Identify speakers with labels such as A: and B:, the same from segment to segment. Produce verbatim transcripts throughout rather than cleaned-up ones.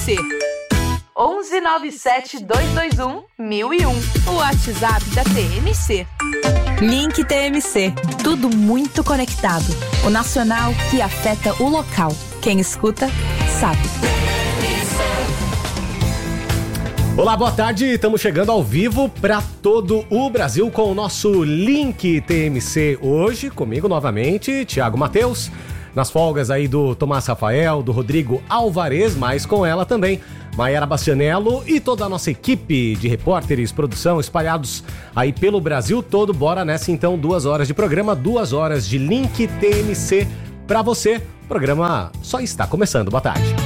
A: C. onze nove sete dois dois um mil e um. O WhatsApp da T M C.
B: Link T M C. Tudo muito conectado. O nacional que afeta o local. Quem escuta, sabe.
C: Olá, boa tarde. Estamos chegando ao vivo para todo o Brasil com o nosso Link T M C. Hoje, comigo novamente, Thiago Matheus. Nas folgas aí do Tomás Rafael, do Rodrigo Alvarez, mas com ela também, Maiara Bastianello e toda a nossa equipe de repórteres, produção, espalhados aí pelo Brasil todo. Bora nessa então, duas horas de programa, duas horas de Link T M C para você. O programa só está começando. Boa tarde.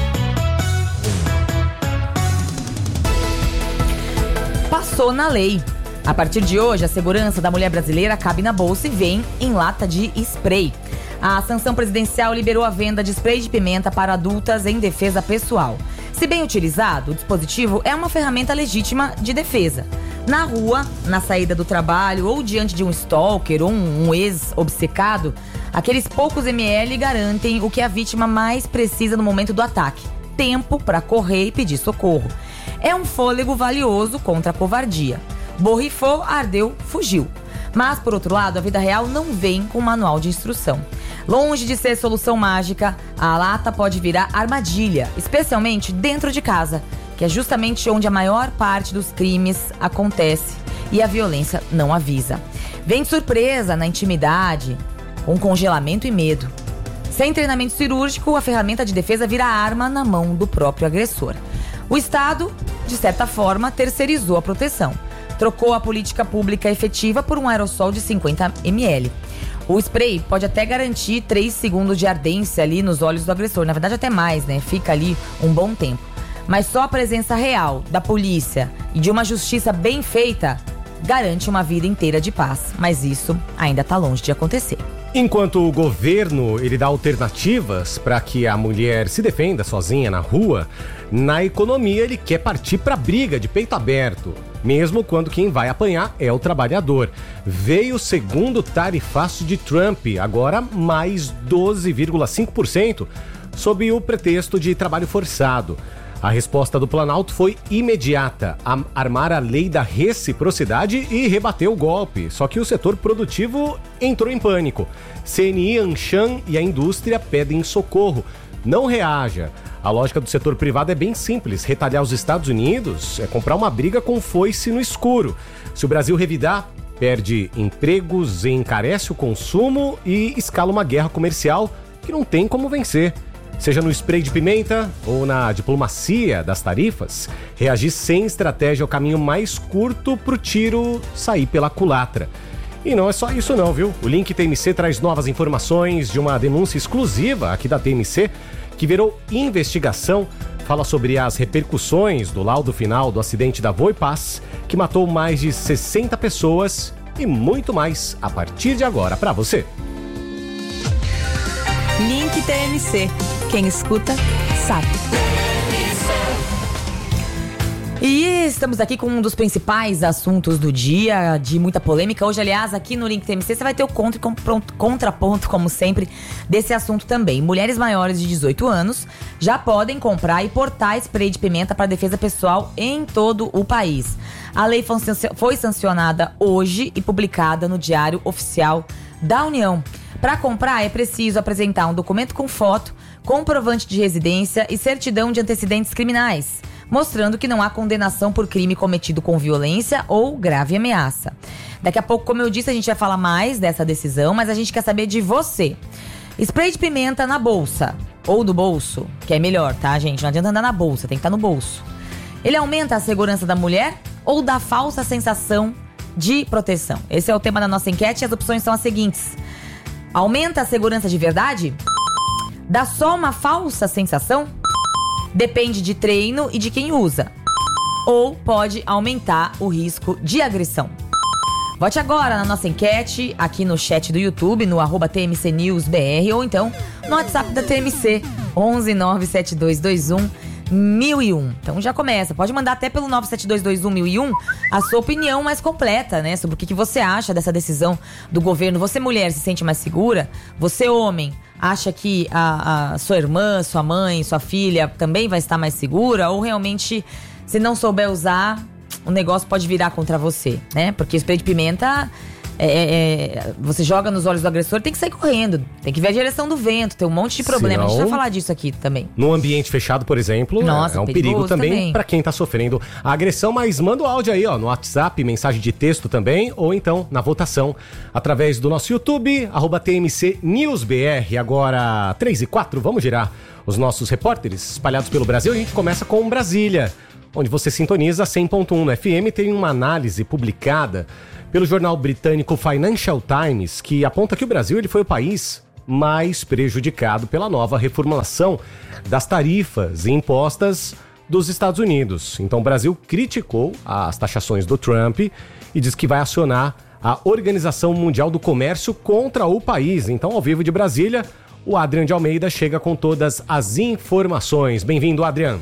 D: Passou na lei. A partir de hoje, a segurança da mulher brasileira cabe na bolsa e vem em lata de spray. A sanção presidencial liberou a venda de spray de pimenta para adultas em defesa pessoal. Se bem utilizado, o dispositivo é uma ferramenta legítima de defesa. Na rua, na saída do trabalho ou diante de um stalker ou um, um ex-obcecado, aqueles poucos ml garantem o que a vítima mais precisa no momento do ataque: tempo para correr e pedir socorro. É um fôlego valioso contra a covardia. Borrifou, ardeu, fugiu. Mas, por outro lado, a vida real não vem com manual de instrução. Longe de ser solução mágica, a lata pode virar armadilha, especialmente dentro de casa, que é justamente onde a maior parte dos crimes acontece e a violência não avisa. Vem de surpresa, na intimidade, com congelamento e medo. Sem treinamento cirúrgico, a ferramenta de defesa vira arma na mão do próprio agressor. O Estado, de certa forma, terceirizou a proteção. Trocou a política pública efetiva por um aerossol de cinquenta mililitros. O spray pode até garantir três segundos de ardência ali nos olhos do agressor. Na verdade, até mais, né? Fica ali um bom tempo. Mas só a presença real da polícia e de uma justiça bem feita garante uma vida inteira de paz. Mas isso ainda está longe de acontecer.
C: Enquanto o governo ele dá alternativas para que a mulher se defenda sozinha na rua, na economia ele quer partir para briga de peito aberto, mesmo quando quem vai apanhar é o trabalhador. Veio o segundo tarifaço de Trump, agora mais doze vírgula cinco por cento, sob o pretexto de trabalho forçado. A resposta do Planalto foi imediata: a armar a lei da reciprocidade e rebater o golpe. Só que o setor produtivo entrou em pânico. C N I, Anshan e a indústria pedem socorro. Não reaja. A lógica do setor privado é bem simples: retalhar os Estados Unidos é comprar uma briga com foice no escuro. Se o Brasil revidar, perde empregos, encarece o consumo e escala uma guerra comercial que não tem como vencer. Seja no spray de pimenta ou na diplomacia das tarifas, reagir sem estratégia é o caminho mais curto para o tiro sair pela culatra. E não é só isso não, viu? O Link T M C traz novas informações de uma denúncia exclusiva aqui da T M C, que virou investigação. Fala sobre as repercussões do laudo final do acidente da Voipaz, que matou mais de sessenta pessoas, e muito mais a partir de agora para você.
B: Link T M C. Quem escuta, sabe.
D: E estamos aqui com um dos principais assuntos do dia, de muita polêmica. Hoje, aliás, aqui no Link T M C, você vai ter o contra, contraponto, como sempre, desse assunto também. Mulheres maiores de dezoito anos já podem comprar e portar spray de pimenta para defesa pessoal em todo o país. A lei foi sancionada hoje e publicada no Diário Oficial da União. Para comprar, é preciso apresentar um documento com foto, comprovante de residência e certidão de antecedentes criminais, mostrando que não há condenação por crime cometido com violência ou grave ameaça. Daqui a pouco, como eu disse, a gente vai falar mais dessa decisão, mas a gente quer saber de você. Spray de pimenta na bolsa ou no bolso, que é melhor, tá, gente? Não adianta andar na bolsa, tem que estar no bolso. Ele aumenta a segurança da mulher ou dá falsa sensação de proteção? Esse é o tema da nossa enquete e as opções são as seguintes. Aumenta a segurança de verdade? Dá só uma falsa sensação? Depende de treino e de quem usa. Ou pode aumentar o risco de agressão. Vote agora na nossa enquete, aqui no chat do YouTube, no arroba T M C News B R, ou então no WhatsApp da T M C, onze nove sete dois dois um mil e um. Então já começa, pode mandar até pelo nove sete dois dois um mil e um a sua opinião mais completa, né? Sobre o que, que você acha dessa decisão do governo. Você, mulher, se sente mais segura? Você, homem, acha que a, a sua irmã, sua mãe, sua filha também vai estar mais segura? Ou realmente, se não souber usar, o negócio pode virar contra você, né? Porque o spray de pimenta... É, é, você joga nos olhos do agressor, tem que sair correndo, tem que ver a direção do vento, tem um monte de problema. Senão, a gente vai falar disso aqui também.
C: Num ambiente fechado, por exemplo, Nossa, é um perigo também, também. para quem tá sofrendo a agressão. Mas manda o áudio aí, ó, no WhatsApp, mensagem de texto também, ou então na votação através do nosso YouTube, arroba T M C News B R. Agora, três e quatro, vamos girar os nossos repórteres espalhados pelo Brasil. A gente começa com Brasília, onde você sintoniza cem ponto um no F M. Tem uma análise publicada pelo jornal britânico Financial Times, que aponta que o Brasil ele foi o país mais prejudicado pela nova reformulação das tarifas impostas dos Estados Unidos. Então o Brasil criticou as taxações do Trump e diz que vai acionar a Organização Mundial do Comércio contra o país. Então, ao vivo de Brasília, o Adrian de Almeida chega com todas as informações. Bem-vindo, Adrian.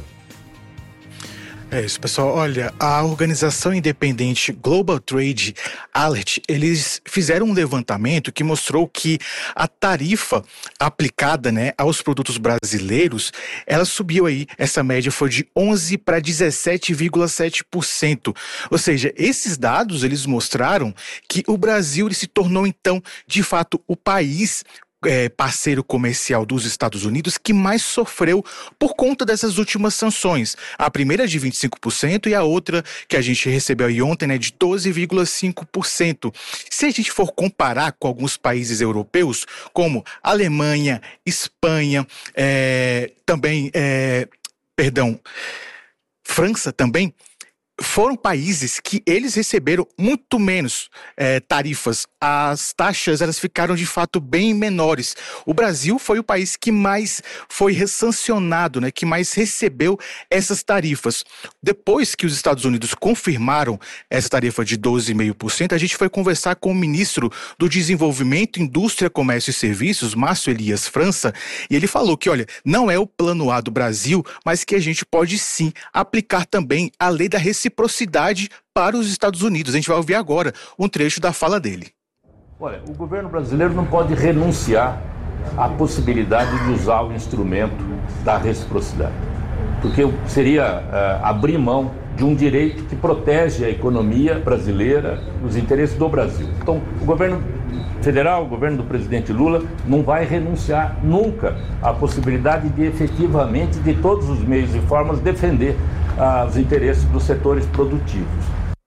E: É isso, pessoal. Olha, a organização independente Global Trade Alert, eles fizeram um levantamento que mostrou que a tarifa aplicada, né, aos produtos brasileiros, ela subiu aí, essa média foi de onze para dezessete vírgula sete por cento. Ou seja, esses dados, eles mostraram que o Brasil ele se tornou, então, de fato, o país É, parceiro comercial dos Estados Unidos que mais sofreu por conta dessas últimas sanções. A primeira de vinte e cinco por cento e a outra que a gente recebeu aí ontem, né, de doze vírgula cinco por cento. Se a gente for comparar com alguns países europeus, como Alemanha, Espanha, é, também, é, perdão, França também, foram países que eles receberam muito menos é, tarifas. As taxas, elas ficaram de fato bem menores. O Brasil foi o país que mais foi sancionado, né, que mais recebeu essas tarifas. Depois que os Estados Unidos confirmaram essa tarifa de doze vírgula cinco por cento, a gente foi conversar com o ministro do Desenvolvimento, Indústria, Comércio e Serviços, Márcio Elias França, e ele falou que, olha, não é o plano A do Brasil, mas que a gente pode sim aplicar também a lei da reciprocidade reciprocidade para os Estados Unidos. A gente vai ouvir agora um trecho da fala dele.
F: Olha, o governo brasileiro não pode renunciar à possibilidade de usar o instrumento da reciprocidade, porque seria uh, abrir mão de um direito que protege a economia brasileira, os interesses do Brasil. Então, o governo federal, o governo do presidente Lula, não vai renunciar nunca à possibilidade de efetivamente, de todos os meios e formas, defender ah, os interesses dos setores produtivos.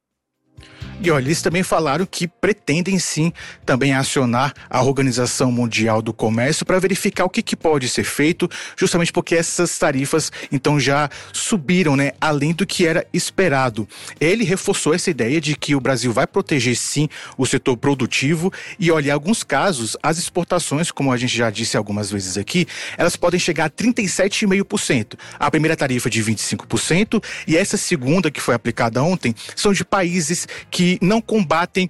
E: E olha, eles também falaram que pretendem sim também acionar a Organização Mundial do Comércio para verificar o que, que pode ser feito, justamente porque essas tarifas então já subiram, né, além do que era esperado. Ele reforçou essa ideia de que o Brasil vai proteger sim o setor produtivo e olha, em alguns casos as exportações, como a gente já disse algumas vezes aqui, elas podem chegar a trinta e sete vírgula cinco por cento. A primeira tarifa de vinte e cinco por cento e essa segunda que foi aplicada ontem são de países que não combatem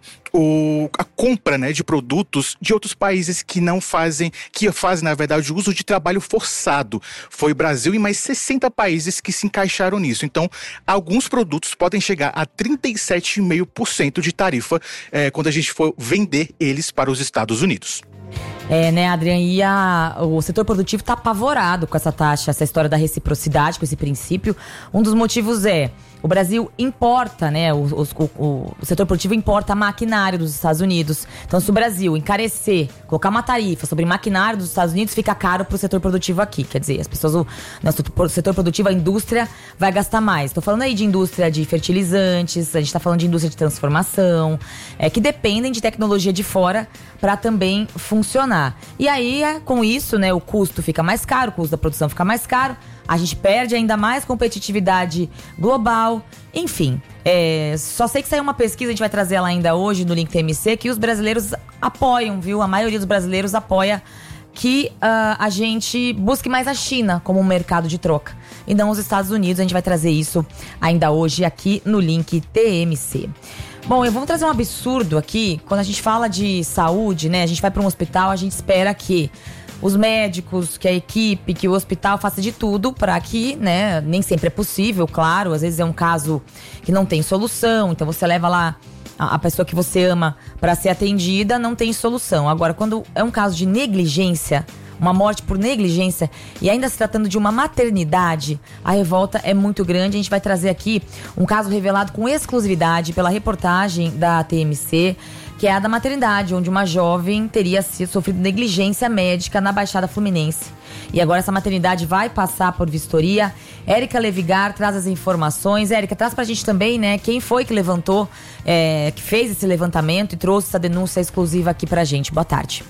E: o, a compra, né, de produtos de outros países que não fazem, que fazem, na verdade, o uso de trabalho forçado. Foi o Brasil e mais sessenta países que se encaixaram nisso. Então, alguns produtos podem chegar a trinta e sete vírgula cinco por cento de tarifa é, quando a gente for vender eles para os Estados Unidos.
D: É, né, Adriane, e a, o setor produtivo está apavorado com essa taxa, essa história da reciprocidade, com esse princípio. Um dos motivos é, o Brasil importa, né, o, o, o, o setor produtivo importa maquinário dos Estados Unidos. Então, se o Brasil encarecer, colocar uma tarifa sobre maquinário dos Estados Unidos, fica caro para o setor produtivo aqui. Quer dizer, as pessoas, o, no setor produtivo, a indústria vai gastar mais. Estou falando aí de indústria de fertilizantes, a gente está falando de indústria de transformação, é, que dependem de tecnologia de fora para também funcionar. E aí, com isso, né, o custo fica mais caro, o custo da produção fica mais caro, a gente perde ainda mais competitividade global, enfim. É, só sei que saiu uma pesquisa, a gente vai trazer ela ainda hoje no Link T M C, que os brasileiros apoiam, viu? A maioria dos brasileiros apoia que uh, a gente busque mais a China como um mercado de troca e não os Estados Unidos. A gente vai trazer isso ainda hoje aqui no Link T M C. Bom, eu vou trazer um absurdo aqui. Quando a gente fala de saúde, né? A gente vai para um hospital, a gente espera que os médicos, que a equipe, que o hospital faça de tudo para que, né? Nem sempre é possível, claro. Às vezes é um caso que não tem solução. Então você leva lá a, a pessoa que você ama para ser atendida, não tem solução. Agora, quando é um caso de negligência, uma morte por negligência e ainda se tratando de uma maternidade, a revolta é muito grande. A gente vai trazer aqui um caso revelado com exclusividade pela reportagem da T M C, que é a da maternidade, onde uma jovem teria sofrido negligência médica na Baixada Fluminense. E agora essa maternidade vai passar por vistoria. Érica Levigar traz as informações. Érica, traz pra gente também, né, quem foi que levantou, é, que fez esse levantamento e trouxe essa denúncia exclusiva aqui pra gente. Boa tarde.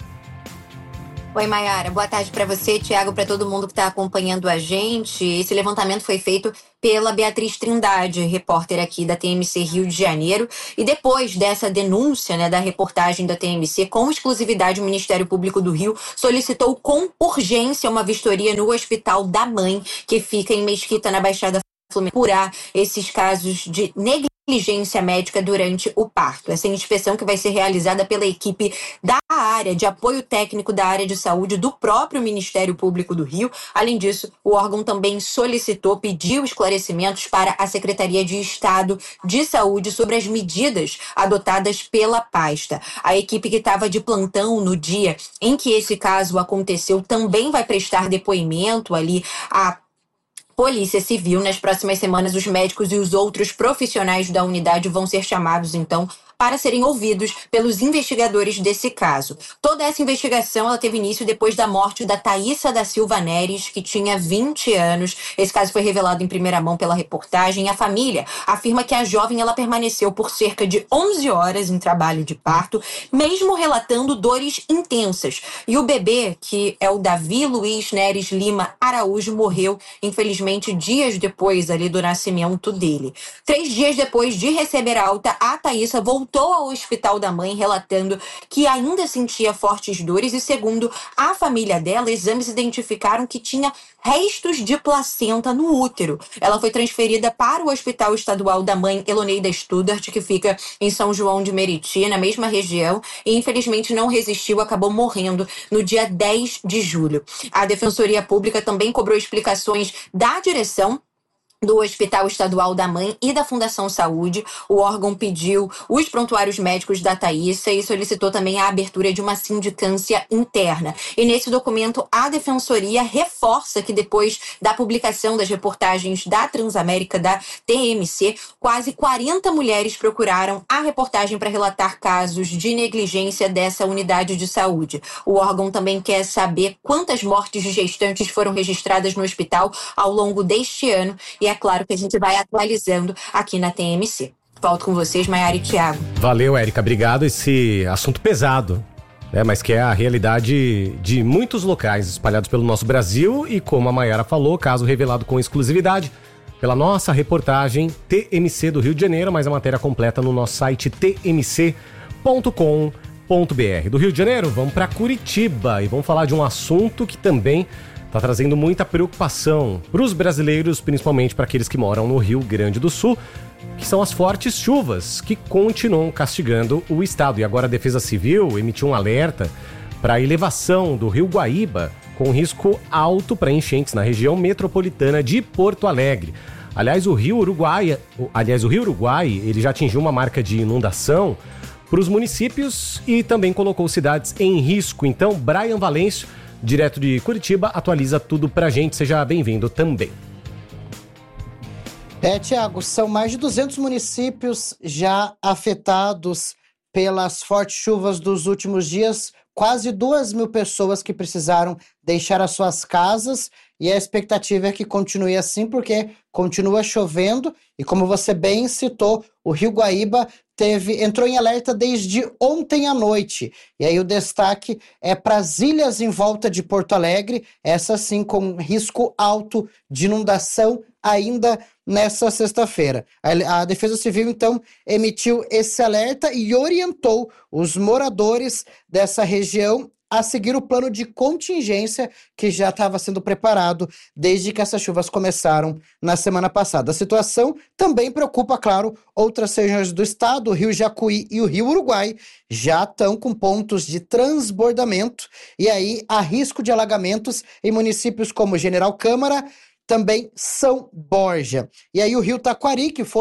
G: Oi, Mayara. Boa tarde para você, Thiago, para todo mundo que está acompanhando a gente. Esse levantamento foi feito pela Beatriz Trindade, repórter aqui da T M C Rio de Janeiro. E depois dessa denúncia, né, da reportagem da T M C, com exclusividade, o Ministério Público do Rio solicitou com urgência uma vistoria no Hospital da Mãe, que fica em Mesquita, na Baixada Fluminense, apurar esses casos de negligência médica durante o parto. Essa inspeção que vai ser realizada pela equipe da área de apoio técnico da área de saúde do próprio Ministério Público do Rio. Além disso, o órgão também solicitou, pediu esclarecimentos para a Secretaria de Estado de Saúde sobre as medidas adotadas pela pasta. A equipe que estava de plantão no dia em que esse caso aconteceu também vai prestar depoimento ali à Polícia Civil. Nas próximas semanas, os médicos e os outros profissionais da unidade vão ser chamados, então, para serem ouvidos pelos investigadores desse caso. Toda essa investigação ela teve início depois da morte da Thaísa da Silva Neres, que tinha vinte anos. Esse caso foi revelado em primeira mão pela reportagem. A família afirma que a jovem ela permaneceu por cerca de onze horas em trabalho de parto, mesmo relatando dores intensas. E o bebê, que é o Davi Luiz Neres Lima Araújo, morreu, infelizmente, dias depois ali do nascimento dele. Três dias depois de receber a alta, a Thaísa voltou ao Hospital da Mãe, relatando que ainda sentia fortes dores e, segundo a família dela, exames identificaram que tinha restos de placenta no útero. Ela foi transferida para o Hospital Estadual da Mãe Eloneida Studart, que fica em São João de Meriti, na mesma região, e infelizmente não resistiu, acabou morrendo no dia dez de julho. A Defensoria Pública também cobrou explicações da direção do Hospital Estadual da Mãe e da Fundação Saúde. O órgão pediu os prontuários médicos da Thaísa e solicitou também a abertura de uma sindicância interna. E nesse documento, a Defensoria reforça que depois da publicação das reportagens da Transamérica, da T M C, quase quarenta mulheres procuraram a reportagem para relatar casos de negligência dessa unidade de saúde. O órgão também quer saber quantas mortes de gestantes foram registradas no hospital ao longo deste ano, e é claro que a gente vai atualizando aqui na T M C. Volto com vocês, Mayara e Thiago.
C: Valeu, Érica. Obrigado. Esse assunto pesado, né? Mas que é a realidade de muitos locais espalhados pelo nosso Brasil e, como a Mayara falou, caso revelado com exclusividade pela nossa reportagem T M C do Rio de Janeiro, mas a matéria completa no nosso site t m c ponto com ponto b r. Do Rio de Janeiro, vamos para Curitiba e vamos falar de um assunto que também está trazendo muita preocupação para os brasileiros, principalmente para aqueles que moram no Rio Grande do Sul, que são as fortes chuvas que continuam castigando o estado. E agora a Defesa Civil emitiu um alerta para a elevação do Rio Guaíba, com risco alto para enchentes na região metropolitana de Porto Alegre. Aliás, o Rio Uruguai, aliás, o Rio Uruguai, ele já atingiu uma marca de inundação para os municípios e também colocou cidades em risco. Então, Brian Valêncio, direto de Curitiba, atualiza tudo pra gente. Seja bem-vindo também.
H: É, Thiago, são mais de duzentos municípios já afetados pelas fortes chuvas dos últimos dias. Quase duas mil pessoas que precisaram deixar as suas casas, e a expectativa é que continue assim, porque continua chovendo e, como você bem citou, o Rio Guaíba teve, entrou em alerta desde ontem à noite. E aí o destaque é para as ilhas em volta de Porto Alegre, essa sim com risco alto de inundação ainda nessa sexta-feira. A, a Defesa Civil, então, emitiu esse alerta e orientou os moradores dessa região a seguir o plano de contingência que já estava sendo preparado desde que essas chuvas começaram na semana passada. A situação também preocupa, claro, outras regiões do estado. O Rio Jacuí e o Rio Uruguai já estão com pontos de transbordamento, e aí há risco de alagamentos em municípios como General Câmara, também São Borja. E aí o Rio Taquari, que foi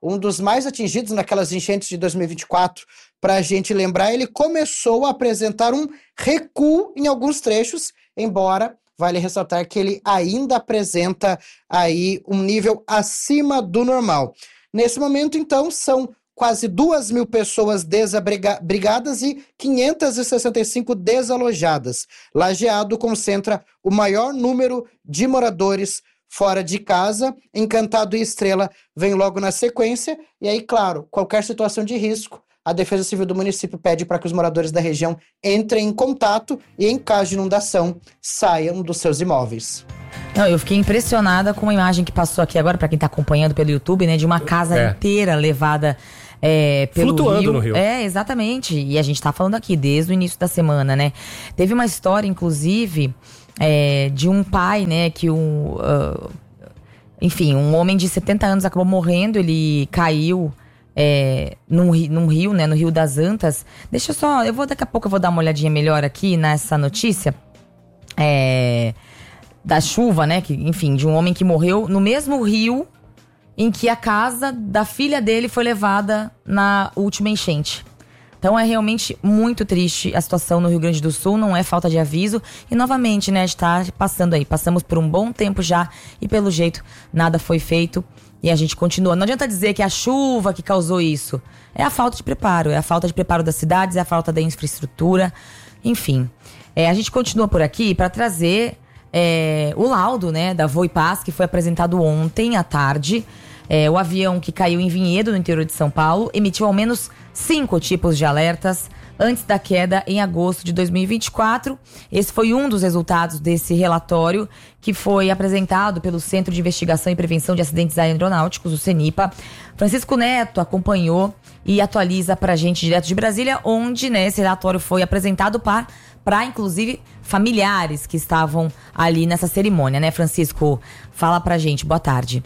H: um dos mais atingidos naquelas enchentes de dois mil e vinte e quatro, para a gente lembrar, ele começou a apresentar um recuo em alguns trechos, embora vale ressaltar que ele ainda apresenta aí um nível acima do normal. Nesse momento, então, são quase duas mil pessoas desabrigadas e quinhentas e sessenta e cinco desalojadas. Lajeado concentra o maior número de moradores fora de casa. Encantado e Estrela vem logo na sequência. E aí, claro, qualquer situação de risco, a Defesa Civil do município pede para que os moradores da região entrem em contato e, em caso de inundação, saiam dos seus imóveis.
D: Não, eu fiquei impressionada com uma imagem que passou aqui agora, para quem está acompanhando pelo YouTube, né, de uma casa é. inteira levada é, pelo
C: Flutuando
D: rio.
C: no rio.
D: É, exatamente. E a gente está falando aqui desde o início da semana, né? Teve uma história, inclusive, é, de um pai, né, que um... Uh, enfim, um homem de setenta anos acabou morrendo, ele caiu... É, num, num rio, né, no Rio das Antas. Deixa eu só, eu vou daqui a pouco eu vou dar uma olhadinha melhor aqui nessa notícia é, da chuva, né, que, enfim, de um homem que morreu no mesmo rio em que a casa da filha dele foi levada na última enchente. Então é realmente muito triste a situação no Rio Grande do Sul, não é falta de aviso. E novamente, né, a gente tá passando aí, passamos por um bom tempo já e pelo jeito nada foi feito. E a gente continua. Não adianta dizer que é a chuva que causou isso. É a falta de preparo. É a falta de preparo das cidades, é a falta da infraestrutura. Enfim. É, a gente continua por aqui para trazer é, o laudo, né, da Voipaz, que foi apresentado ontem à tarde. É, o avião que caiu em Vinhedo, no interior de São Paulo, emitiu ao menos cinco tipos de alertas antes da queda em agosto de dois mil e vinte e quatro. Esse foi um dos resultados desse relatório que foi apresentado pelo Centro de Investigação e Prevenção de Acidentes Aeronáuticos, o CENIPA. Francisco Neto acompanhou e atualiza pra gente direto de Brasília, onde, né, esse relatório foi apresentado para, para inclusive, familiares que estavam ali nessa cerimônia, né, Francisco? Fala pra gente, boa tarde.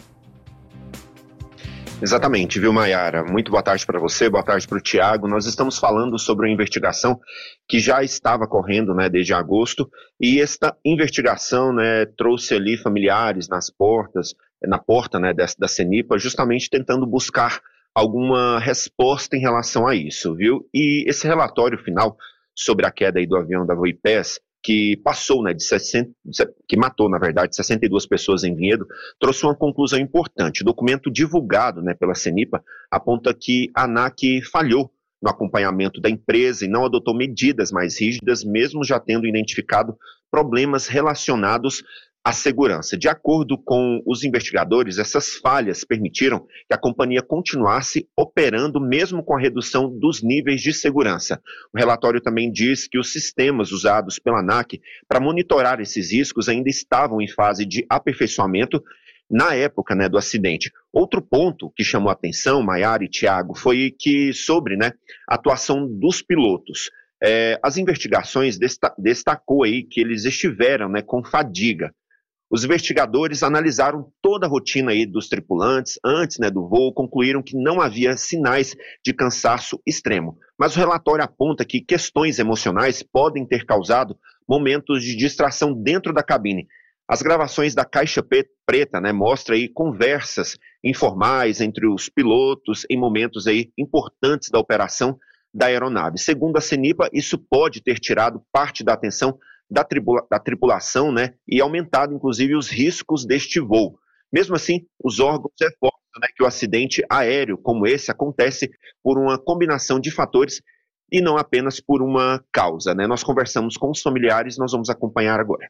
I: Exatamente, viu, Maiara? Muito boa tarde para você, boa tarde para o Tiago. Nós estamos falando sobre uma investigação que já estava correndo, né, desde agosto, e esta investigação, né, trouxe ali familiares nas portas, na porta, né, da, da CENIPA, justamente tentando buscar alguma resposta em relação a isso, viu? E esse relatório final sobre a queda aí do avião da Voipaz, que passou, né, de sessenta, que matou, na verdade, sessenta e duas pessoas em Vinhedo, trouxe uma conclusão importante. O documento divulgado, né, pela CENIPA aponta que a ANAC falhou no acompanhamento da empresa e não adotou medidas mais rígidas, mesmo já tendo identificado problemas relacionados à segurança. De acordo com os investigadores, essas falhas permitiram que a companhia continuasse operando mesmo com a redução dos níveis de segurança. O relatório também diz que os sistemas usados pela ANAC para monitorar esses riscos ainda estavam em fase de aperfeiçoamento na época, né, do acidente. Outro ponto que chamou a atenção, Maiara e Tiago, foi que sobre, né, a atuação dos pilotos. É, as investigações desta, destacou aí que eles estiveram, né, com fadiga. Os investigadores analisaram toda a rotina aí dos tripulantes antes, né, do voo, concluíram que não havia sinais de cansaço extremo. Mas o relatório aponta que questões emocionais podem ter causado momentos de distração dentro da cabine. As gravações da Caixa Preta, né, mostram aí conversas informais entre os pilotos em momentos aí importantes da operação da aeronave. Segundo a CENIPA, isso pode ter tirado parte da atenção Da, tribula, da tripulação, né, e aumentado, inclusive, os riscos deste voo. Mesmo assim, os órgãos reforçam, né, que o acidente aéreo como esse acontece por uma combinação de fatores e não apenas por uma causa, né? Nós conversamos com os familiares, nós vamos acompanhar agora.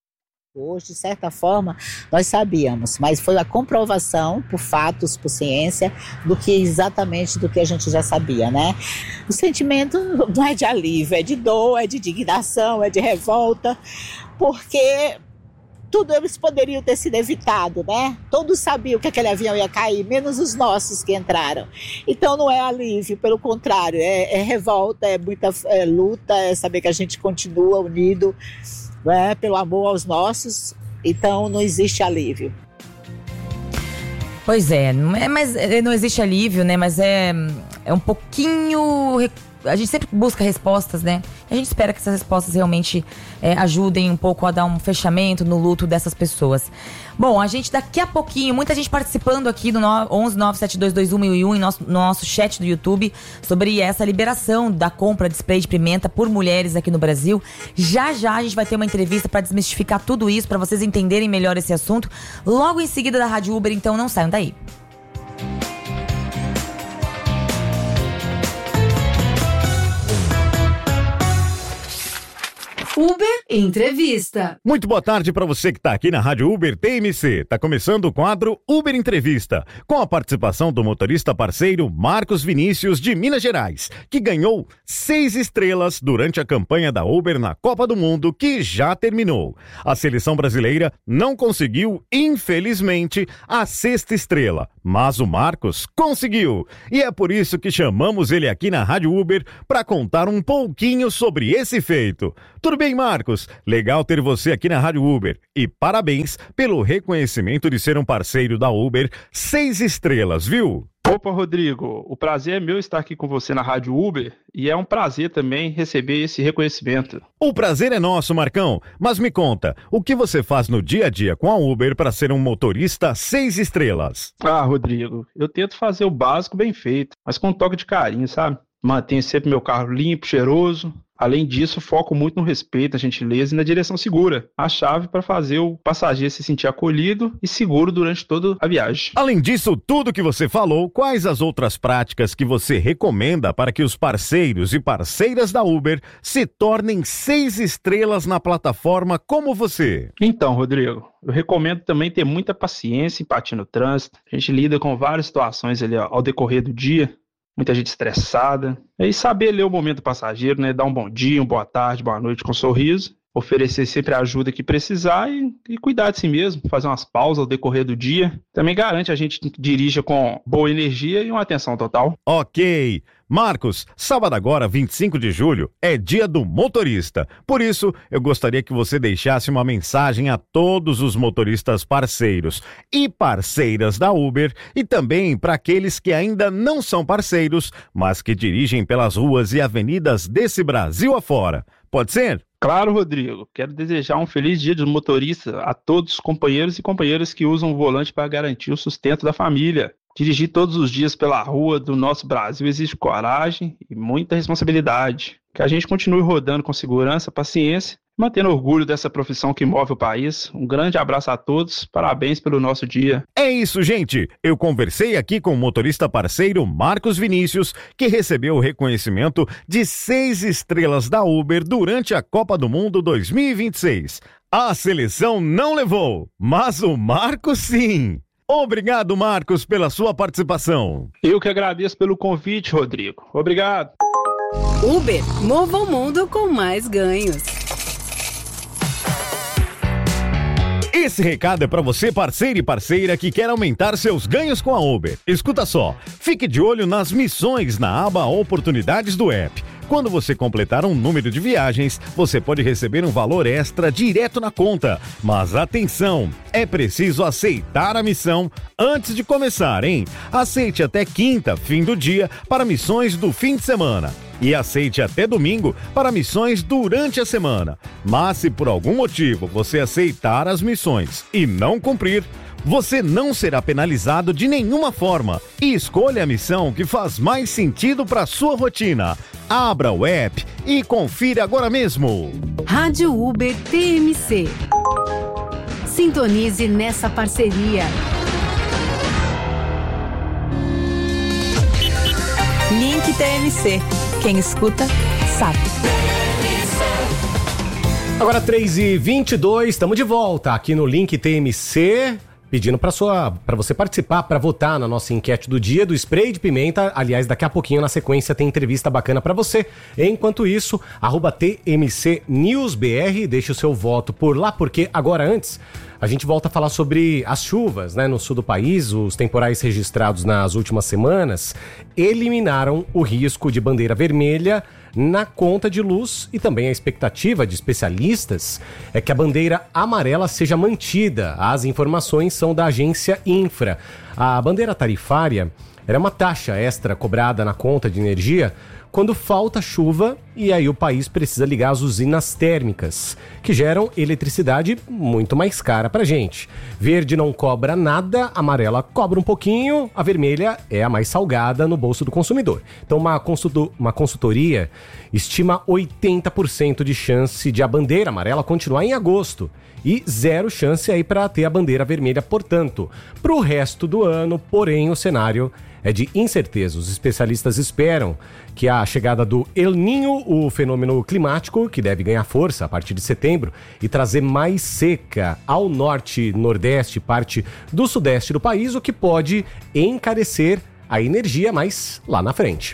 J: Hoje, de certa forma, nós sabíamos, mas foi a comprovação, por fatos, por ciência, do que exatamente do que a gente já sabia, né? O sentimento não é de alívio, é de dor, é de indignação, é de revolta, porque tudo eles poderiam ter sido evitado, né? Todos sabiam que aquele avião ia cair, menos os nossos que entraram. Então não é alívio, pelo contrário, é, é revolta, é muita é luta, é saber que a gente continua unido, né, pelo amor aos nossos, então não existe alívio.
D: Pois é, não é, mas não existe alívio, né? Mas é, é um pouquinho. A gente sempre busca respostas, né? A gente espera que essas respostas realmente é, ajudem um pouco a dar um fechamento no luto dessas pessoas. Bom, a gente daqui a pouquinho, muita gente participando aqui do onze nove sete dois dois um mil e um em nosso, no nosso chat do YouTube sobre essa liberação da compra de spray de pimenta por mulheres aqui no Brasil. Já já a gente vai ter uma entrevista para desmistificar tudo isso, para vocês entenderem melhor esse assunto. Logo em seguida da Rádio Uber, então não saiam daí.
K: Uber Entrevista.
L: Muito boa tarde para você que está aqui na Rádio Uber T M C. Está começando o quadro Uber Entrevista, com a participação do motorista parceiro Marcos Vinícius, de Minas Gerais, que ganhou seis estrelas durante a campanha da Uber na Copa do Mundo, que já terminou. A seleção brasileira não conseguiu, infelizmente, a sexta estrela, mas o Marcos conseguiu. E é por isso que chamamos ele aqui na Rádio Uber para contar um pouquinho sobre esse feito. Tudo bem, Marcos? Legal ter você aqui na Rádio Uber. E parabéns pelo reconhecimento de ser um parceiro da Uber. Seis estrelas, viu?
M: Opa, Rodrigo, o prazer é meu estar aqui com você na Rádio Uber e é um prazer também receber esse reconhecimento.
L: O prazer é nosso, Marcão, mas me conta, o que você faz no dia a dia com a Uber para ser um motorista seis estrelas?
M: Ah, Rodrigo, eu tento fazer o básico bem feito, mas com um toque de carinho, sabe? Mantenho sempre meu carro limpo, cheiroso. Além disso, foco muito no respeito, na gentileza e na direção segura. A chave para fazer o passageiro se sentir acolhido e seguro durante toda a viagem.
L: Além disso, tudo que você falou, quais as outras práticas que você recomenda para que os parceiros e parceiras da Uber se tornem seis estrelas na plataforma como você?
M: Então, Rodrigo, eu recomendo também ter muita paciência e empatia no trânsito. A gente lida com várias situações ali ó, ao decorrer do dia. Muita gente estressada. E saber ler o momento do passageiro, né? Dar um bom dia, uma boa tarde, boa noite com um sorriso. Oferecer sempre a ajuda que precisar e, e cuidar de si mesmo. Fazer umas pausas ao decorrer do dia. Também garante a gente dirija com boa energia e uma atenção total.
L: Ok. Marcos, sábado agora, vinte e cinco de julho, é dia do motorista. Por isso, eu gostaria que você deixasse uma mensagem a todos os motoristas parceiros e parceiras da Uber e também para aqueles que ainda não são parceiros, mas que dirigem pelas ruas e avenidas desse Brasil afora. Pode ser?
M: Claro, Rodrigo. Quero desejar um feliz dia do motorista a todos os companheiros e companheiras que usam o volante para garantir o sustento da família. Dirigir todos os dias pela rua do nosso Brasil exige coragem e muita responsabilidade. Que a gente continue rodando com segurança, paciência e mantendo orgulho dessa profissão que move o país. Um grande abraço a todos, parabéns pelo nosso dia.
L: É isso, gente. Eu conversei aqui com o motorista parceiro Marcos Vinícius, que recebeu o reconhecimento de seis estrelas da Uber durante a Copa do Mundo dois mil e vinte e seis. A seleção não levou, mas o Marcos sim. Obrigado, Marcos, pela sua participação.
M: Eu que agradeço pelo convite, Rodrigo. Obrigado.
K: Uber, mova o mundo com mais ganhos.
L: Esse recado é para você, parceiro e parceira, que quer aumentar seus ganhos com a Uber. Escuta só, fique de olho nas missões na aba Oportunidades do app. Quando você completar um número de viagens, você pode receber um valor extra direto na conta. Mas atenção, é preciso aceitar a missão antes de começar, hein? Aceite até quinta, fim do dia, para missões do fim de semana. E aceite até domingo para missões durante a semana. Mas se por algum motivo você aceitar as missões e não cumprir, você não será penalizado de nenhuma forma. E escolha a missão que faz mais sentido para sua rotina. Abra o app e confira agora mesmo.
K: Rádio Uber T M C. Sintonize nessa parceria.
B: Link T M C. Quem escuta, sabe.
C: Agora três e vinte e dois, estamos de volta aqui no Link T M C. Pedindo para sua, para você participar, para votar na nossa enquete do dia do spray de pimenta. Aliás, daqui a pouquinho na sequência tem entrevista bacana para você. Enquanto isso, arroba T M C News B R, deixe o seu voto por lá, porque agora antes a gente volta a falar sobre as chuvas, né, no sul do país. Os temporais registrados nas últimas semanas eliminaram o risco de bandeira vermelha na conta de luz e também a expectativa de especialistas é que a bandeira amarela seja mantida. As informações são da agência Infra. A bandeira tarifária era uma taxa extra cobrada na conta de energia quando falta chuva e aí o país precisa ligar as usinas térmicas, que geram eletricidade muito mais cara pra gente. Verde não cobra nada, amarela cobra um pouquinho, a vermelha é a mais salgada no bolso do consumidor. Então uma, consulto, uma consultoria estima oitenta por cento de chance de a bandeira amarela continuar em agosto e zero chance aí para ter a bandeira vermelha, portanto. Para o resto do ano, porém, o cenário é de incerteza. Os especialistas esperam que a chegada do El Niño, o fenômeno climático, que deve ganhar força a partir de setembro e trazer mais seca ao norte, nordeste, parte do sudeste do país, o que pode encarecer a energia mais lá na frente.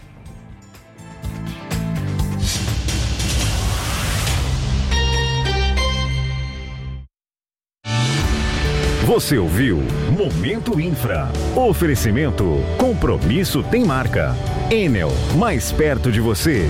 L: Você ouviu Momento Infra. Oferecimento. Compromisso tem marca. Enel, mais perto de você.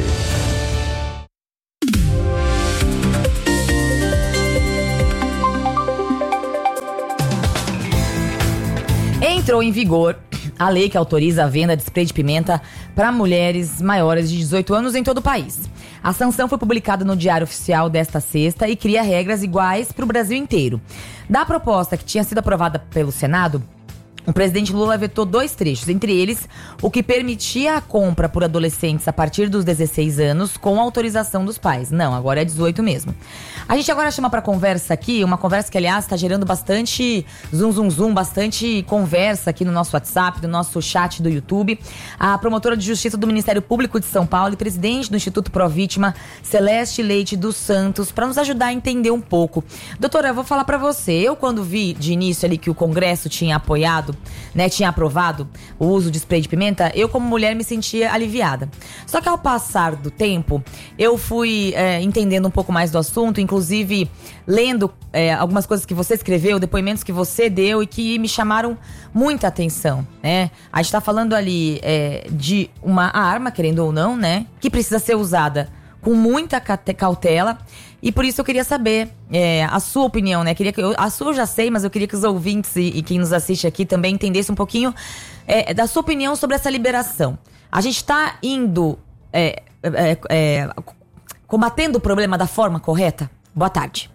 D: Entrou em vigor a lei que autoriza a venda de spray de pimenta para mulheres maiores de dezoito anos em todo o país. A sanção foi publicada no Diário Oficial desta sexta e cria regras iguais para o Brasil inteiro. Da proposta que tinha sido aprovada pelo Senado, o presidente Lula vetou dois trechos, entre eles o que permitia a compra por adolescentes a partir dos dezesseis anos com autorização dos pais. Não, agora é dezoito mesmo. A gente agora chama para conversa aqui, uma conversa que, aliás, está gerando bastante zum, zum, zum, bastante conversa aqui no nosso WhatsApp, no nosso chat do YouTube. A promotora de Justiça do Ministério Público de São Paulo e presidente do Instituto Pró Vítima, Celeste Leite dos Santos, para nos ajudar a entender um pouco. Doutora, eu vou falar para você. Eu, quando vi de início ali que o Congresso tinha apoiado, né, tinha aprovado o uso de spray de pimenta, eu como mulher me sentia aliviada. Só que ao passar do tempo, eu fui é, entendendo um pouco mais do assunto, inclusive lendo é, algumas coisas que você escreveu, depoimentos que você deu e que me chamaram muita atenção, né? A gente tá falando ali é, de uma arma, querendo ou não, né, que precisa ser usada com muita cautela. E por isso eu queria saber é, a sua opinião, né? Queria que eu, a sua eu já sei, mas eu queria que os ouvintes e, e quem nos assiste aqui também entendesse um pouquinho é, da sua opinião sobre essa liberação. A gente está indo é, é, é, combatendo o problema da forma correta? Boa tarde.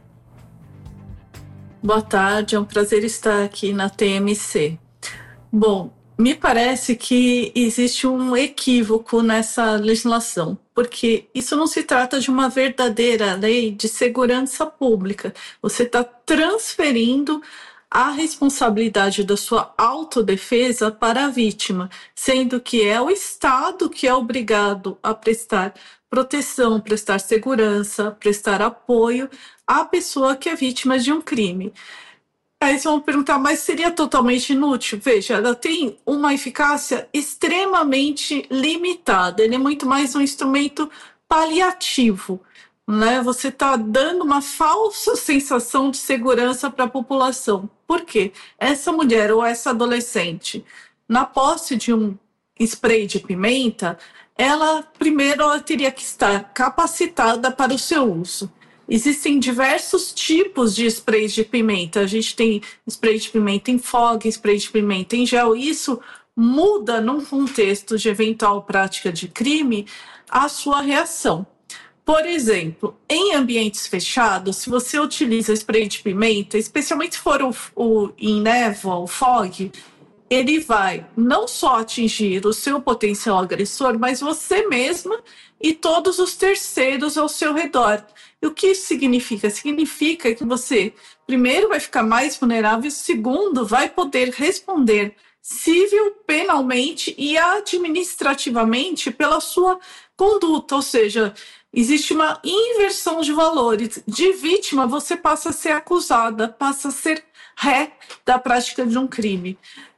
N: Boa tarde, é um prazer estar aqui na T M C. Bom, me parece que existe um equívoco nessa legislação, porque isso não se trata de uma verdadeira lei de segurança pública. Você está transferindo a responsabilidade da sua autodefesa para a vítima, sendo que é o Estado que é obrigado a prestar proteção, prestar segurança, prestar apoio à pessoa que é vítima de um crime. Aí vocês vão perguntar, mas seria totalmente inútil? Veja, ela tem uma eficácia extremamente limitada. Ele é muito mais um instrumento paliativo, né? Você está dando uma falsa sensação de segurança para a população. Por quê? Essa mulher ou essa adolescente, na posse de um spray de pimenta, ela primeiro ela teria que estar capacitada para o seu uso. Existem diversos tipos de sprays de pimenta. A gente tem spray de pimenta em fog, spray de pimenta em gel. Isso muda, num contexto de eventual prática de crime, a sua reação. Por exemplo, em ambientes fechados, se você utiliza spray de pimenta, especialmente se for o, o em névoa, o fog, ele vai não só atingir o seu potencial agressor, mas você mesma e todos os terceiros ao seu redor. E o que isso significa? Significa que você, primeiro, vai ficar mais vulnerável, e segundo, vai poder responder civil, penalmente e administrativamente pela sua conduta. Ou seja, existe uma inversão de valores. De vítima, você passa a ser acusada, passa a ser ré da prática de um crime.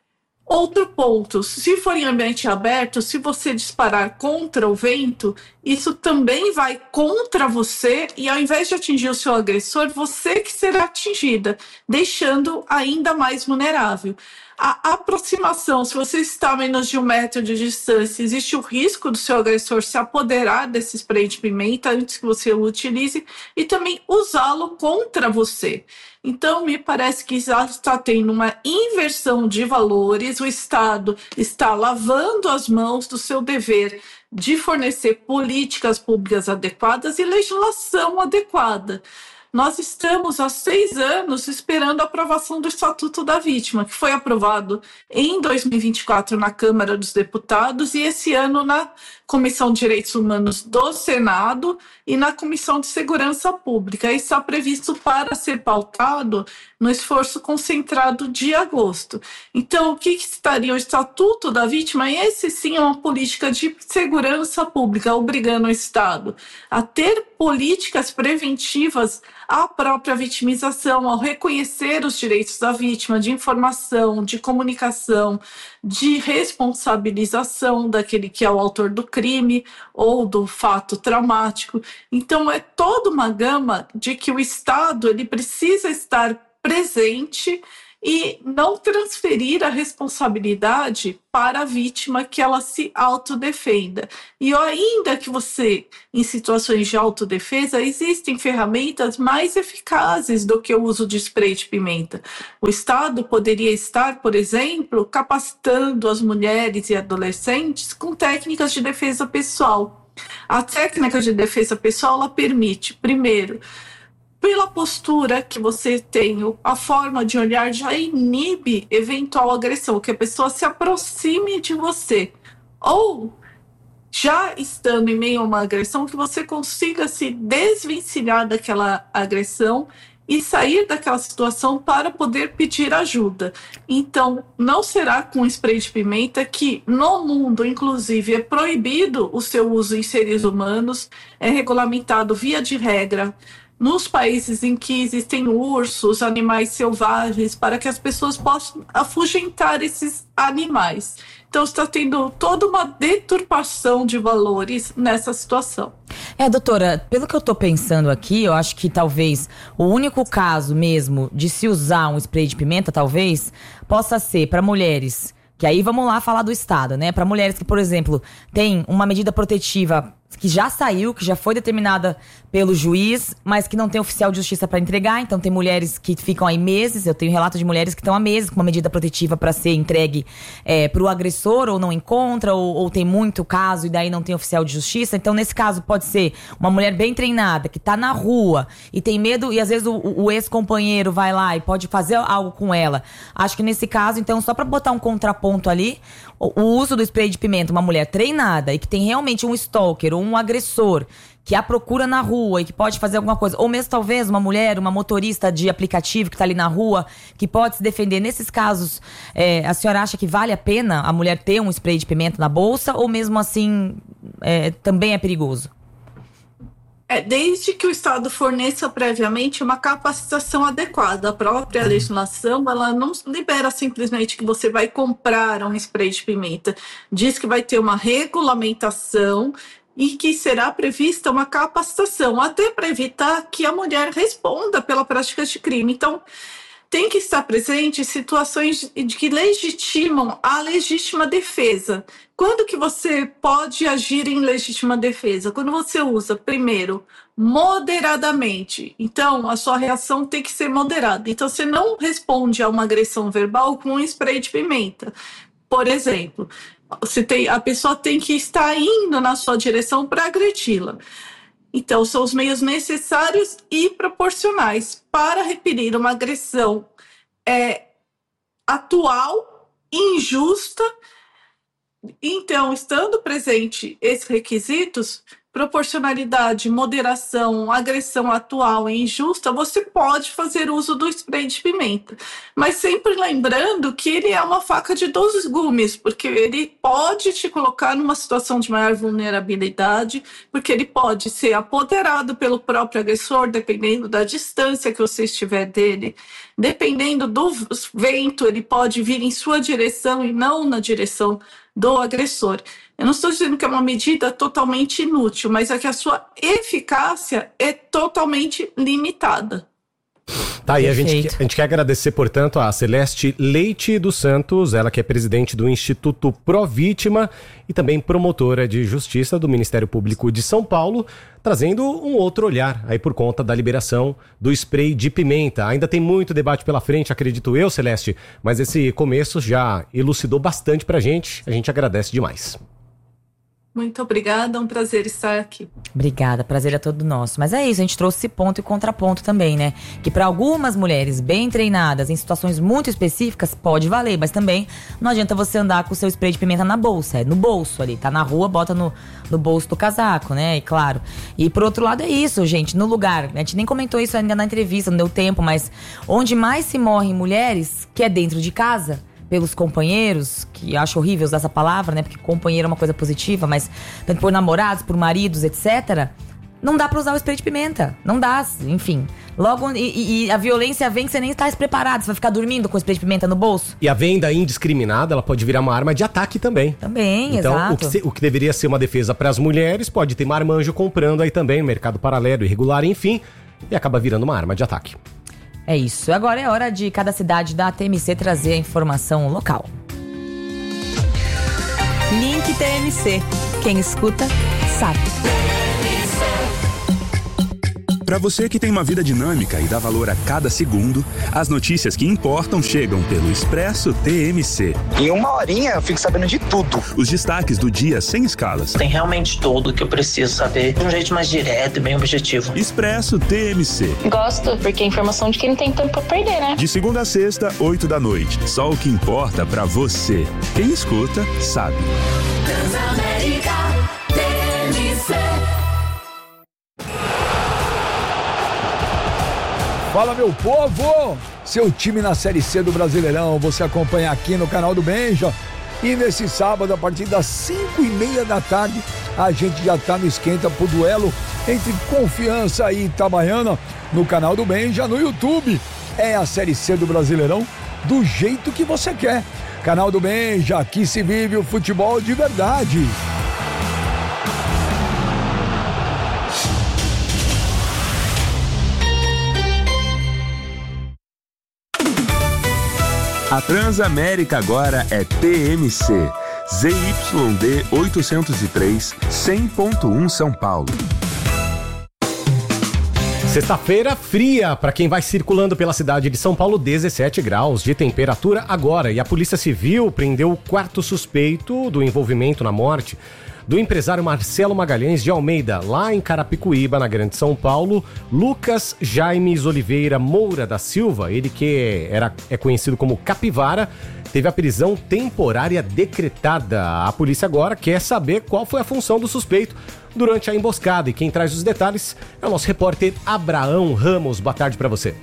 N: Outro ponto, se for em ambiente aberto, se você disparar contra o vento, isso também vai contra você e ao invés de atingir o seu agressor, você que será atingida, deixando ainda mais vulnerável. A aproximação, se você está a menos de um metro de distância, existe o risco do seu agressor se apoderar desse spray de pimenta antes que você o utilize e também usá-lo contra você. Então, me parece que já está tendo uma inversão de valores, o Estado está lavando as mãos do seu dever de fornecer políticas públicas adequadas e legislação adequada. Nós estamos há seis anos esperando a aprovação do Estatuto da Vítima, que foi aprovado em dois mil e vinte e quatro na Câmara dos Deputados e esse ano na Comissão de Direitos Humanos do Senado e na Comissão de Segurança Pública. E está previsto para ser pautado no esforço concentrado de agosto. Então, o que, que estaria o Estatuto da Vítima? Esse sim é uma política de segurança pública, obrigando o Estado a ter políticas preventivas à própria vitimização, ao reconhecer os direitos da vítima, de informação, de comunicação, de responsabilização daquele que é o autor do crime ou do fato traumático. Então, é toda uma gama de que o Estado ele precisa estar presente e não transferir a responsabilidade para a vítima que ela se autodefenda. E ainda que você, em situações de autodefesa, existem ferramentas mais eficazes do que o uso de spray de pimenta. O Estado poderia estar, por exemplo, capacitando as mulheres e adolescentes com técnicas de defesa pessoal. A técnica de defesa pessoal, ela permite, primeiro, pela postura que você tem, a forma de olhar já inibe eventual agressão, que a pessoa se aproxime de você. Ou, já estando em meio a uma agressão, que você consiga se desvencilhar daquela agressão e sair daquela situação para poder pedir ajuda. Então, não será com spray de pimenta que, no mundo, inclusive, é proibido o seu uso em seres humanos, é regulamentado via de regra, nos países em que existem ursos, animais selvagens, para que as pessoas possam afugentar esses animais. Então está tendo toda uma deturpação de valores nessa situação.
D: É, doutora, pelo que eu tô pensando aqui, eu acho que talvez o único caso mesmo de se usar um spray de pimenta, talvez, possa ser para mulheres, que aí vamos lá falar do Estado, né? Para mulheres que, por exemplo, têm uma medida protetiva que já saiu, que já foi determinada pelo juiz, mas que não tem oficial de justiça para entregar. Então tem mulheres que ficam aí meses, eu tenho relatos de mulheres que estão há meses com uma medida protetiva para ser entregue é, para o agressor, ou não encontra, ou, ou tem muito caso e daí não tem oficial de justiça. Então nesse caso pode ser uma mulher bem treinada, que tá na rua e tem medo, e às vezes o, o ex-companheiro vai lá e pode fazer algo com ela. Acho que nesse caso, então, só para botar um contraponto ali, o, o uso do spray de pimenta, uma mulher treinada e que tem realmente um stalker ou um agressor que a procura na rua e que pode fazer alguma coisa, ou mesmo talvez uma mulher, uma motorista de aplicativo que está ali na rua, que pode se defender. Nesses casos, é, a senhora acha que vale a pena a mulher ter um spray de pimenta na bolsa, ou mesmo assim é, também é perigoso?
N: É, desde que o Estado forneça previamente uma capacitação adequada. A própria legislação, ela não libera simplesmente que você vai comprar um spray de pimenta. Diz que vai ter uma regulamentação e que será prevista uma capacitação, até para evitar que a mulher responda pela prática de crime. Então, tem que estar presente em situações de que legitimam a legítima defesa. Quando que você pode agir em legítima defesa? Quando você usa, primeiro, moderadamente. Então, a sua reação tem que ser moderada. Então, você não responde a uma agressão verbal com um spray de pimenta. Por exemplo, você tem, a pessoa tem que estar indo na sua direção para agredi-la. Então, são os meios necessários e proporcionais para repelir uma agressão é, atual, injusta. Então, estando presente esses requisitos, proporcionalidade, moderação, agressão atual e injusta, você pode fazer uso do spray de pimenta. Mas sempre lembrando que ele é uma faca de dois gumes, porque ele pode te colocar numa situação de maior vulnerabilidade, porque ele pode ser apoderado pelo próprio agressor, dependendo da distância que você estiver dele. Dependendo do vento, ele pode vir em sua direção e não na direção do agressor. Eu não estou dizendo que é uma medida totalmente inútil, mas é que a sua eficácia é totalmente limitada.
C: Tá, e a gente, a gente quer agradecer, portanto, a Celeste Leite dos Santos, ela que é presidente do Instituto Provítima e também promotora de justiça do Ministério Público de São Paulo, trazendo um outro olhar aí por conta da liberação do spray de pimenta. Ainda tem muito debate pela frente, acredito eu, Celeste, mas esse começo já elucidou bastante pra gente, a gente agradece demais.
N: Muito obrigada, é um prazer estar aqui.
D: Obrigada, prazer é todo nosso. Mas é isso, a gente trouxe esse ponto e contraponto também, né? Que para algumas mulheres bem treinadas, em situações muito específicas, pode valer. Mas também não adianta você andar com o seu spray de pimenta na bolsa, é no bolso ali. Tá na rua, bota no, no bolso do casaco, né? E claro. E por outro lado é isso, gente, no lugar. A gente nem comentou isso ainda na entrevista, não deu tempo, mas onde mais se morrem mulheres, que é dentro de casa, pelos companheiros, que eu acho horrível usar essa palavra, né? Porque companheiro é uma coisa positiva, mas tanto por namorados, por maridos, etcétera, não dá pra usar o spray de pimenta. Não dá, enfim. Logo, e, e a violência vem que você nem está preparado. Você vai ficar dormindo com o spray de pimenta no bolso.
C: E a venda indiscriminada, ela pode virar uma arma de ataque também.
D: Também,
C: então,
D: exato.
C: O que, se, o que deveria ser uma defesa para as mulheres, pode ter marmanjo comprando aí também, no mercado paralelo, irregular, enfim, e acaba virando uma arma de ataque.
D: É isso. Agora é hora de cada cidade da T M C trazer a informação local.
B: Link T M C. Quem escuta, sabe.
O: Para você que tem uma vida dinâmica e dá valor a cada segundo, as notícias que importam chegam pelo Expresso T M C.
P: Em uma horinha eu fico sabendo de tudo.
O: Os destaques do dia sem escalas.
P: Tem realmente tudo o que eu preciso saber de um jeito mais direto e bem objetivo.
O: Expresso T M C.
Q: Gosto, porque é informação de quem não tem tempo pra perder, né?
O: De segunda a sexta, oito da noite. Só o que importa pra você. Quem escuta, sabe.
R: Transamérica T M C.
S: Fala, meu povo! Seu time na Série C do Brasileirão, você acompanha aqui no canal do Benja. E nesse sábado, a partir das cinco e meia da tarde, a gente já tá no esquenta pro duelo entre Confiança e Itabaiana no canal do Benja, no YouTube. É a Série C do Brasileirão do jeito que você quer. Canal do Benja, aqui se vive o futebol de verdade.
O: A Transamérica agora é T M C, Z Y D oitocentos e três, cem ponto um São Paulo.
C: Sexta-feira fria para quem vai circulando pela cidade de São Paulo, dezessete graus de temperatura agora. E a Polícia Civil prendeu o quarto suspeito do envolvimento na morte do empresário Marcelo Magalhães de Almeida, lá em Carapicuíba, na Grande São Paulo. Lucas Jaimes Oliveira Moura da Silva, ele que era, é conhecido como Capivara, teve a prisão temporária decretada. A polícia agora quer saber qual foi a função do suspeito durante a emboscada. E quem traz os detalhes é o nosso repórter Abraão Ramos. Boa tarde para você.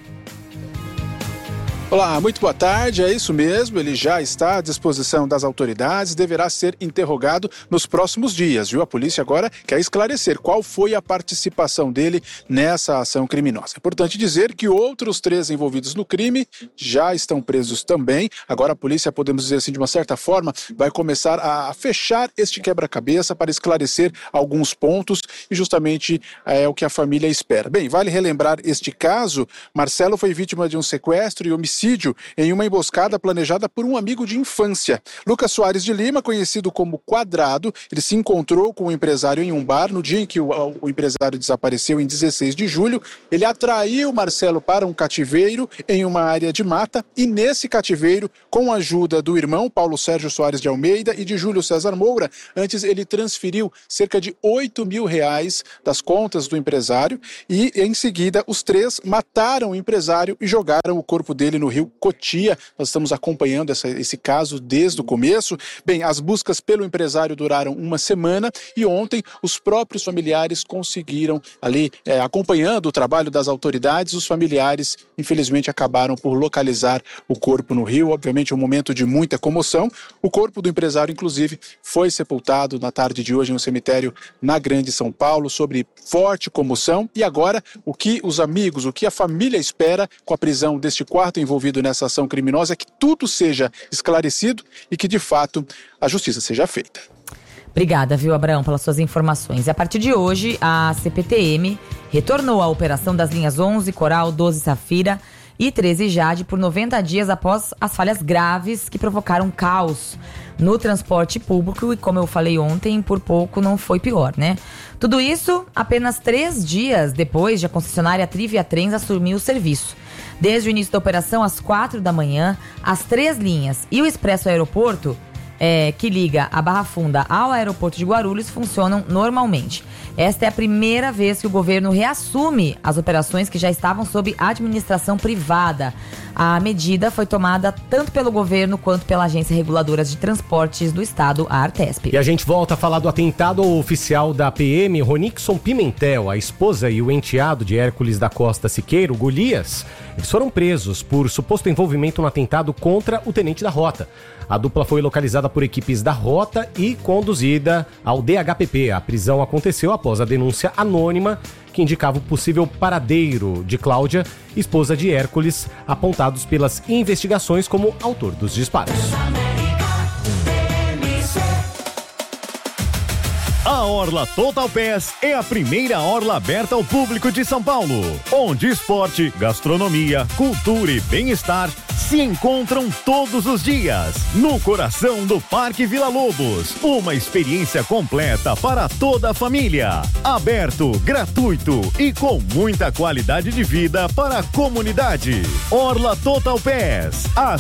T: Olá, muito boa tarde, é isso mesmo, ele já está à disposição das autoridades, deverá ser interrogado nos próximos dias, viu? A polícia agora quer esclarecer qual foi a participação dele nessa ação criminosa. É importante dizer que outros três envolvidos no crime já estão presos também. Agora a polícia, podemos dizer assim, de uma certa forma, vai começar a fechar este quebra-cabeça para esclarecer alguns pontos e justamente é o que a família espera. Bem, vale relembrar este caso, Marcelo foi vítima de um sequestro e homicídio em uma emboscada planejada por um amigo de infância. Lucas Soares de Lima, conhecido como Quadrado, ele se encontrou com o empresário em um bar no dia em que o, o empresário desapareceu, em dezesseis de julho. Ele atraiu Marcelo para um cativeiro em uma área de mata e nesse cativeiro, com a ajuda do irmão Paulo Sérgio Soares de Almeida e de Júlio César Moura, antes ele transferiu cerca de oito mil reais das contas do empresário e em seguida os três mataram o empresário e jogaram o corpo dele no Rio Cotia. Nós estamos acompanhando essa, esse caso desde o começo. Bem, as buscas pelo empresário duraram uma semana e ontem os próprios familiares conseguiram ali, é, acompanhando o trabalho das autoridades, os familiares infelizmente acabaram por localizar o corpo no Rio. Obviamente um momento de muita comoção. O corpo do empresário, inclusive, foi sepultado na tarde de hoje no cemitério na Grande São Paulo, sobre forte comoção. E agora, o que os amigos, o que a família espera com a prisão deste quarto envolvido nessa ação criminosa é que tudo seja esclarecido e que, de fato, a justiça seja feita.
D: Obrigada, viu, Abraão, pelas suas informações. E a partir de hoje, a C P T M retornou à operação das linhas onze, Coral, doze, Safira e treze Jade por noventa dias após as falhas graves que provocaram caos no transporte público e, como eu falei ontem, por pouco não foi pior, né? Tudo isso apenas três dias depois de a concessionária Trivia Trens assumir o serviço. Desde o início da operação, às quatro da manhã, as três linhas e o Expresso Aeroporto é, que liga a Barra Funda ao aeroporto de Guarulhos funcionam normalmente. Esta é a primeira vez que o governo reassume as operações que já estavam sob administração privada. A medida foi tomada tanto pelo governo quanto pela Agência Reguladora de Transportes do Estado, a Artesp.
C: E a gente volta a falar do atentado ao oficial da P M, Ronixon Pimentel, a esposa e o enteado de Hércules da Costa Siqueiro, Golias. Eles foram presos por suposto envolvimento no atentado contra o tenente da Rota. A dupla foi localizada por equipes da Rota e conduzida ao D H P P. A prisão aconteceu após a denúncia anônima que indicava o possível paradeiro de Cláudia, esposa de Hércules, apontados pelas investigações como autor dos disparos.
L: A Orla Total Pass é a primeira orla aberta ao público de São Paulo, onde esporte, gastronomia, cultura e bem-estar se encontram todos os dias, no coração do Parque Vila Lobos. Uma experiência completa para toda a família. Aberto, gratuito e com muita qualidade de vida para a comunidade. Orla Total Pass. A